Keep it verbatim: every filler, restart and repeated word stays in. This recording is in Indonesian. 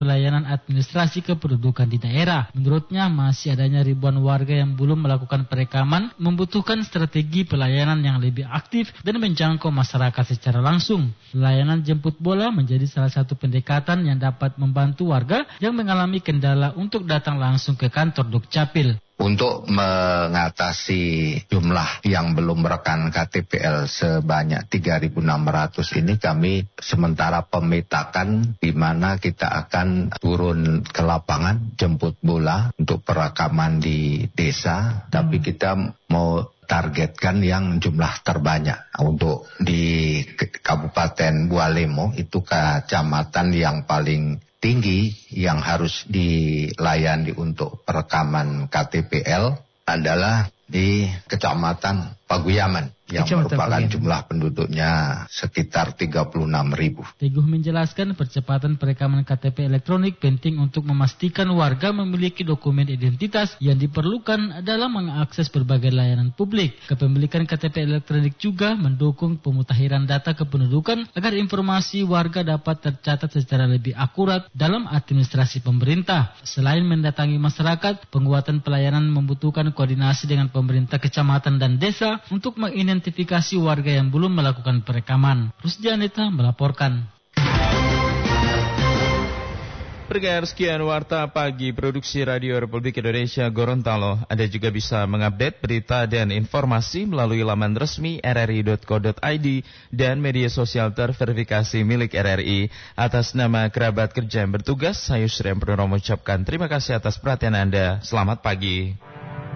pelayanan administrasi kependudukan di daerah. Menurutnya, masih adanya ribuan warga yang belum melakukan perekaman membutuhkan strategi pelayanan yang lebih aktif dan menjangkau masyarakat secara langsung. Layanan jemput bola menjadi salah satu pendekatan yang dapat membantu warga yang mengalami kendala untuk datang langsung ke kantor Dukcapil. Untuk mengatasi jumlah yang belum merekam K T P L sebanyak tiga ribu enam ratus ini, kami sementara pemetakan di mana kita akan turun ke lapangan jemput bola untuk perekaman di desa, hmm. tapi kita mau targetkan yang jumlah terbanyak. Untuk di Kabupaten Bualemo itu kecamatan yang paling tinggi yang harus dilayani untuk perekaman K T P L adalah di Kecamatan Paguyaman yang Kecamatan merupakan Paguyaman. Jumlah penduduknya sekitar tiga puluh enam ribu. Teguh menjelaskan percepatan perekaman K T P elektronik penting untuk memastikan warga memiliki dokumen identitas yang diperlukan dalam mengakses berbagai layanan publik. Kepemilikan K T P elektronik juga mendukung pemutakhiran data kependudukan agar informasi warga dapat tercatat secara lebih akurat dalam administrasi pemerintah. Selain mendatangi masyarakat, penguatan pelayanan membutuhkan koordinasi dengan pemerintah kecamatan dan desa untuk mengidentifikasi warga yang belum melakukan perekaman. Rusdi Anita melaporkan. Pendengar, sekian Warta Pagi Produksi Radio Republik Indonesia Gorontalo. Anda juga bisa mengupdate berita dan informasi melalui laman resmi r r i dot co dot i d dan media sosial terverifikasi milik R R I. Atas nama kerabat kerja yang bertugas, saya Yusri Purnomo mengucapkan terima kasih atas perhatian Anda. Selamat pagi.